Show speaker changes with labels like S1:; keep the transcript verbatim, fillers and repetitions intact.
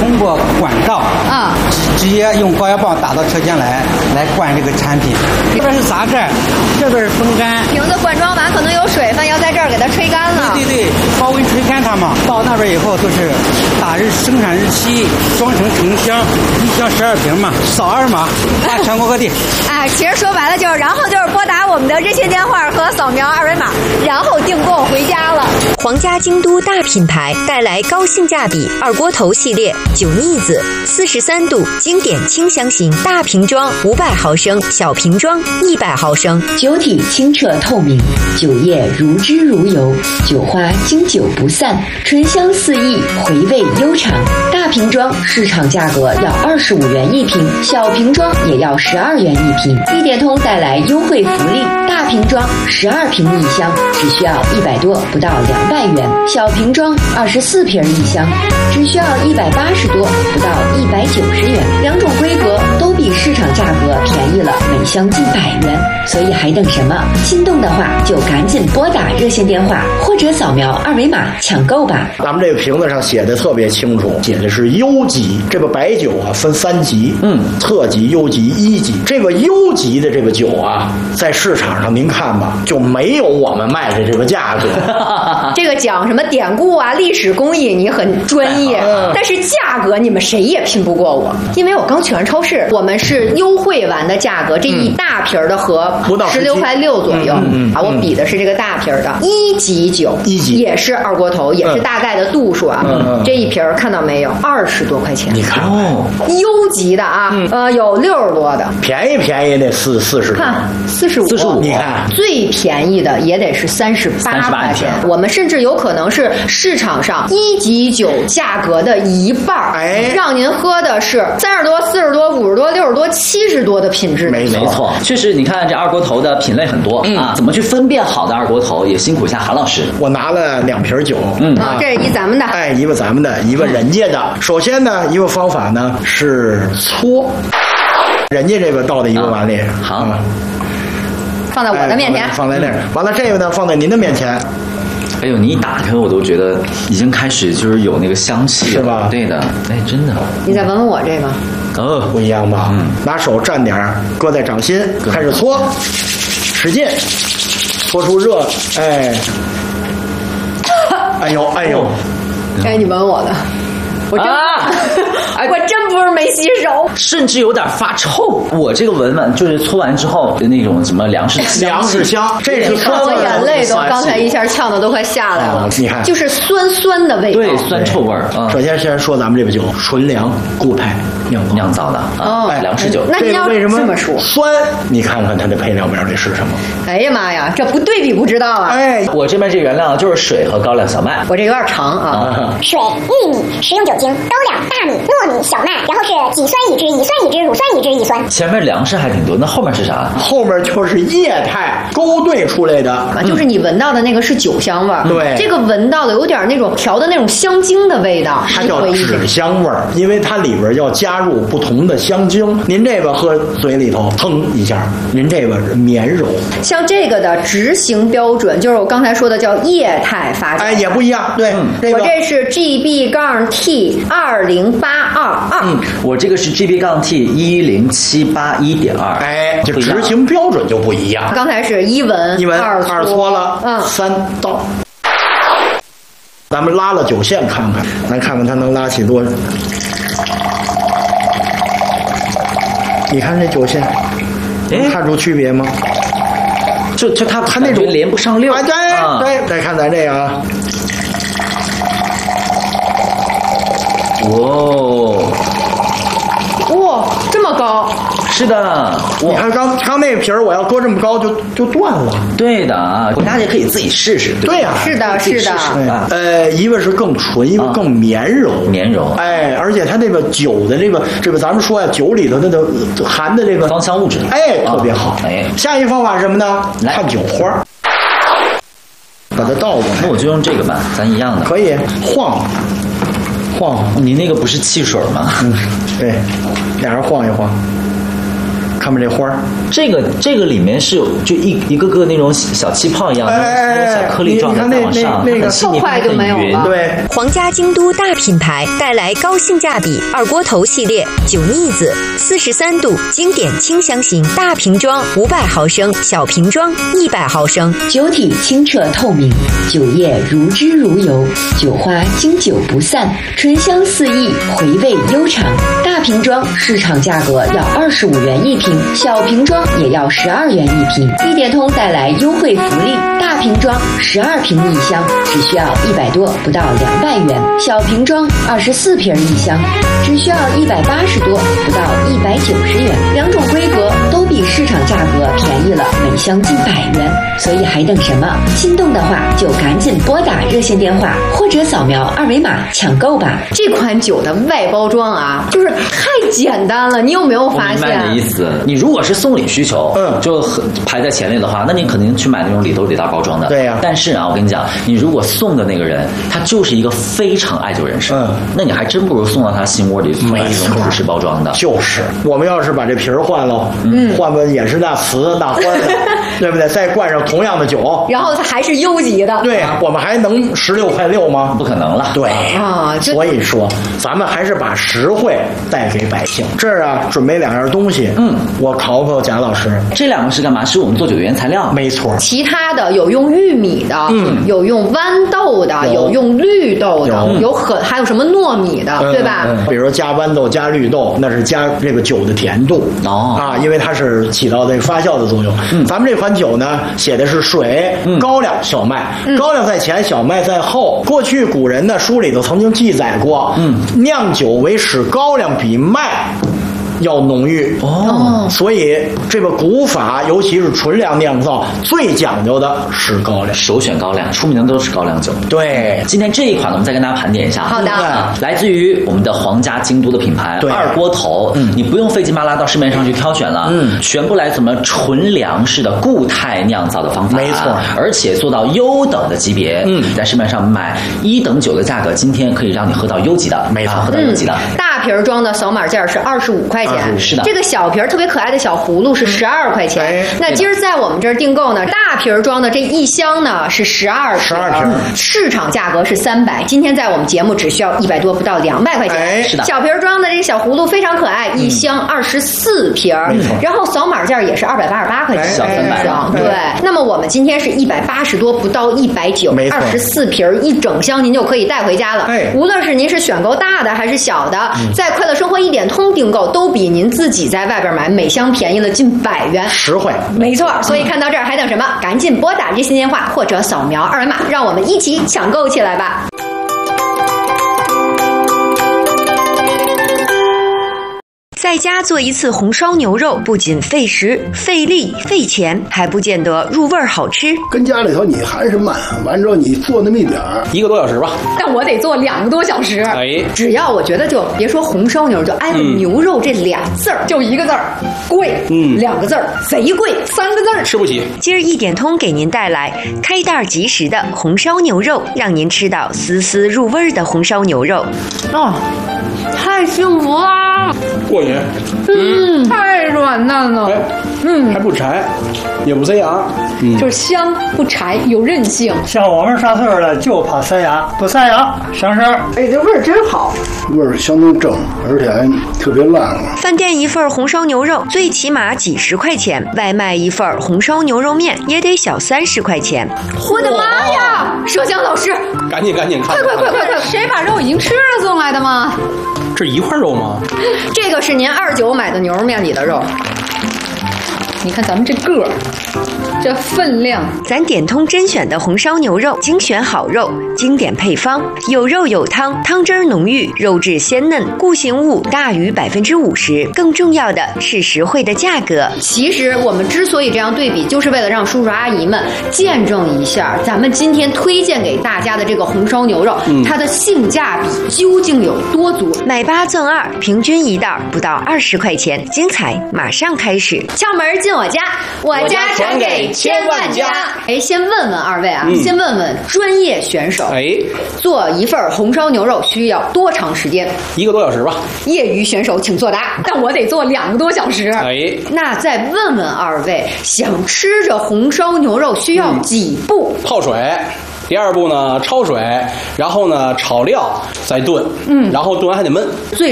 S1: 通过管道
S2: 啊，
S1: 直直接用高压棒打到车间来，来灌这个产品。这边是杂质，这边是风干。
S2: 瓶子灌装完可能有水分，要在这儿给它吹干了。
S1: 对对对，高温吹干它嘛。到那边以后就是打日生产日期，装成成箱，一箱十二瓶嘛，扫二维码发全国各地。
S2: 哎，其实说白了就是，然后就是拨打我们的热线电话和扫描二维码，然后订购回家了。
S3: 皇家京都大品牌带来高性价比二锅头系列酒腻子，四十三度经典清香型大瓶装五百毫升，小瓶装一百毫升，
S4: 酒体清澈透明，酒液如脂如油，酒花经久不散，醇香四溢，回味悠长。大瓶装市场价格要二十五元一瓶，小瓶装也要十二元一瓶。易点通带来优惠福利，大瓶装十二瓶一箱，只需要一百多，不到两百元；小瓶装二十四瓶一箱，只需要一百八十多，不到一百九十元。两种规格都比市场价格便宜了每箱近百元，所以还等什么？心动的话就赶紧拨打热线电话或者扫描二维码抢购吧。
S5: 咱们这个瓶子上写的特别清楚，写的是优级。这个白酒啊分三级，嗯，特级、优级、一级。这个优级的这个酒啊，在市场上您看吧，就没有我们卖的这个价格。
S2: 这个讲什么典故啊、历史工艺，你很专业，嗯、但是价格你们谁也拼不过我，因为我刚去完超市，我们是优惠完的价格，这一大瓶的盒十六块六左右，嗯嗯、啊，我比的是这个大瓶的一级酒，
S5: 一级
S2: 也是二锅头，也是大概的度数啊，嗯、这一瓶看到没有，二十多块钱，
S5: 你看哦，
S2: 优级的啊，嗯、呃，有六十多的，
S5: 便宜便宜那四四十，
S2: 看四十五，
S5: 四十五，你看
S2: 最便宜的也得是三十八块钱，我们甚至有可能是市场上一级酒价格的一半，哎，让您喝的是三十多、四十多、五十多、六十多、七十多的品质，
S6: 没没错，确实，你看这二锅头的品类很多、嗯、啊，怎么去分辨好的二锅头，也辛苦一下韩老师。
S5: 我拿了两瓶酒，
S2: 嗯啊，这是一咱们的，
S5: 哎，一个咱们的，一个人家的。嗯、首先呢，一个方法呢是搓，人家这个倒在一个碗里，
S6: 好。
S5: 啊
S2: 放在我的面前，
S5: 哎、放在那儿。完了，这个呢放在您的面前。
S6: 哎呦，你一打开我都觉得已经开始就是有那个香气了，
S5: 是吧？
S6: 对的，哎，真的。
S2: 你再闻闻我这个，
S6: 哦，
S5: 不一样吧？嗯，拿手蘸点儿，搁在掌心，开始搓，使劲，搓出热，哎，哎呦，哎呦，
S2: 哎，你闻我的。我真、啊哎、我真不是没洗手，
S6: 甚至有点发臭。我这个闻闻就是搓完之后的那种什么粮食
S5: 粮食香，这是
S2: 我眼泪都刚才一下呛的都快下来了。
S5: 啊、你看，
S2: 就是酸酸的味道，
S6: 对，酸臭味儿。嗯、
S5: 首先先说咱们这个酒，纯粮固态酿
S6: 酿造的啊，哎，粮食酒。
S2: 那你要
S5: 为什么
S2: 这么说
S5: 酸？你看看它的配料表里是什么？
S2: 哎呀妈呀，这不对比不知道啊！
S6: 哎，我这边这原料就是水和高粱小麦，
S2: 我这有点长啊。
S7: 水、玉米、食用酒精、高粱、大米、糯米、小麦，然后是己酸乙酯、乙酸乙酯、乳酸乙酯、乙酸。
S6: 前面粮食还挺多，那后面是啥？
S5: 后面就是液态勾兑出来的，
S2: 啊，就是你闻到的那个是酒香味儿，
S5: 对，
S2: 这个闻到的有点那种调的那种香精的味道，
S5: 它叫纸香味儿，因为它里边要加入不同的香精。您这个喝嘴里头腾一下，您这个是绵柔。
S2: 像这个的执行标准，就是我刚才说的叫液态发酵，
S5: 哎，也不一样。对，
S2: 嗯这个、我这是 G B 杠 T 二零八二二，
S6: 嗯，我这个是 G B 杠 T 一零七八一点二，
S5: 哎，这执行标准就不一样。
S2: 刚才是一闻
S5: 一闻
S2: 二
S5: 二搓了，
S2: 嗯，
S5: 三倒。咱们拉了酒线看看，咱看看它能拉起多。你看这酒线，能看出区别吗？
S6: 就就它它那种连不上溜。
S5: 哎，对、啊、对，再看咱这个啊。
S6: 哦，
S2: 哇，这么高！
S6: 是的，
S5: 你看刚刚那皮儿，我要搁这么高就就断了。
S6: 对的啊，大家也可以自己试试。
S5: 对呀、啊，
S2: 是的，是的。
S5: 呃，一个是更纯，一个更绵柔，
S6: 啊、绵柔。
S5: 哎，而且它那个酒的这个这个，咱们说呀，酒里头那个含的这个
S6: 芳香物质，
S5: 哎，特别好。
S6: 哎，
S5: 下一个方法是什么呢？看酒花，把它倒过来。
S6: 那我就用这个吧，咱一样的。
S5: 可以晃晃。
S6: 你那个不是汽水吗？
S5: 嗯，对，俩人晃一晃。 看不这花儿，
S6: 这个这个里面是有就一一个个那种小气泡一样的，
S5: 哎
S6: 小颗粒状的在往上，
S5: 那个
S2: 特快就没有了。
S5: 对，
S3: 皇家京都大品牌带来高性价比二锅头系列酒腻子，四十三度经典清香型大瓶装五百毫升，小瓶装一百毫升。
S4: 酒体清澈透明，酒液如脂如油，酒花经久不散，醇香四溢，回味悠长。大瓶装市场价格要二十五元一瓶，小瓶装也要十二元一瓶。一点通带来优惠福利，大瓶装十二瓶一箱，只需要一百多，不到两百元；小瓶装二十四瓶一箱，只需要一百八十多，不到一百九十元。两种规格都比市场价格便宜了每箱近百元，所以还等什么？心动的话就赶紧拨打热线电话或者扫描二维码抢购吧。
S2: 这款酒的外包装啊，就是太简单了，你有没有发现？
S6: 我明白你的意思。你如果是送礼需求，嗯，就很排在前列的话，那你肯定去买那种里头里大包装的。
S5: 对呀、啊。
S6: 但是啊，我跟你讲，你如果送的那个人他就是一个非常爱酒人士，嗯，那你还真不如送到他心窝里买那种纸式包装的。
S5: 就是，我们要是把这瓶儿换了，嗯，换个也是那瓷那花的，对不对？再灌上同样的酒，
S2: 然后它还是优级的。
S5: 对，我们还能十六块六吗？
S6: 不可能了。
S5: 对
S2: 啊，
S5: 所以说咱们还是把实惠带给百姓。这儿啊，准备两样东西，嗯，我考考贾老师，
S6: 这两个是干嘛？是我们做酒的原材料。
S5: 没错。
S2: 其他的有用玉米的，嗯，有用豌豆的，有, 有用绿豆的，有, 有很还有什么糯米的，嗯、对吧、
S5: 嗯？比如加豌豆、加绿豆，那是加这个酒的甜度哦啊，因为它是起到这个发酵的作用。嗯，咱们这款酒呢，写的是水、嗯、高粱、小麦，嗯、高粱在前，小麦在后。过去古人的书里头曾经记载过，嗯，酿酒为使高粱比麦要浓郁哦，所以这个古法，尤其是纯粮酿造，最讲究的是高粱，
S6: 首选高粱，出名的都是高粱酒。
S5: 对，
S6: 今天这一款呢，我们再跟大家盘点一下。
S2: 好的，
S6: 来自于我们的皇家京都的品牌二锅头，嗯，你不用费劲巴拉到市面上去挑选了，嗯，全部来自我们纯粮食的固态酿造的方法，
S5: 没错，
S6: 而且做到优等的级别，嗯，在市面上买一等酒的价格，今天可以让你喝到优级的，
S5: 没错，
S6: 喝到优级的。
S2: 嗯、大瓶装的扫码件是二十五块钱。
S6: 是的，
S2: 这个小瓶特别可爱的小葫芦是十二块钱。嗯、那今儿在我们这儿订购呢，大瓶装的这一箱呢是十二瓶，瓶市场价格是三百，今天在我们节目只需要一百多，不到两百块钱。
S5: 哎、
S6: 是的，
S2: 小瓶装的这个小葫芦非常可爱，一箱二十四瓶，嗯、然后扫码件也是二百八十八块钱，
S6: 小三百了。
S2: 对，那么我们今天是一百八十多，不到一百九，二十四瓶一整箱，您就可以带回家了。
S5: 哎、
S2: 无论是您是选购大的还是小的，嗯、在快乐生活一点通订购都比您自己在外边买每箱便宜了近百元，
S5: 实惠。
S2: 没错，所以看到这儿还等什么？赶紧拨打热线电话或者扫描二维码，让我们一起抢购起来吧。
S3: 在家做一次红烧牛肉，不仅费时、费力、费钱，还不见得入味儿好吃。
S8: 跟家里头你还是慢，完之后你做那么一点儿，
S9: 一个多小时吧。
S2: 但我得做两个多小时。
S9: 哎，
S2: 只要我觉得就别说红烧牛肉，就挨了牛肉这俩字儿，嗯、就一个字儿贵，嗯，两个字儿贼贵，三个字儿
S9: 吃不起。
S3: 今儿一点通给您带来开袋即食的红烧牛肉，让您吃到丝丝入味的红烧牛肉。
S2: 哦，太幸福啦！
S9: 过瘾，
S2: 嗯，太软嫩了，
S9: 哎、嗯，还不柴，也不塞牙，
S2: 嗯，就是香不柴，有韧性。
S1: 像我们上岁数了，就怕塞牙，不塞牙省事儿。
S2: 哎，这味儿真好，
S8: 味儿相当正，而且还特别烂了。
S3: 饭店一份红烧牛肉最起码几十块钱，外卖一份红烧牛肉面也得小三十块钱。
S2: 我的妈呀！麝香老师，
S9: 赶紧赶紧看，
S2: 快快快快快！谁把肉已经吃了送来的吗？
S9: 这一块肉吗？
S2: 这个是您二九买的牛肉面里的肉。你看咱们这个儿，这分量，
S3: 咱点通甄选的红烧牛肉，精选好肉，经典配方，有肉有汤，汤汁浓郁，肉质鲜嫩，固形物大于百分之五十。更重要的是实惠的价格。
S2: 其实我们之所以这样对比，就是为了让叔叔阿姨们见证一下，咱们今天推荐给大家的这个红烧牛肉，嗯、它的性价比究竟有多足。
S3: 买八赠二，平均一袋不到二十块钱，精彩马上开始。
S2: 敲门进信我家，我家传给千万家。哎，先问问二位啊，嗯、先问问专业选手，
S9: 哎，
S2: 做一份红烧牛肉需要多长时间？
S9: 一个多小时吧。
S2: 业余选手请作答，但我得做两个多小时。
S9: 哎，
S2: 那再问问二位，想吃着红烧牛肉需要几步？
S9: 泡水。第二步呢，焯水，然后呢炒料，再炖，嗯，然后炖完还得焖。
S2: 最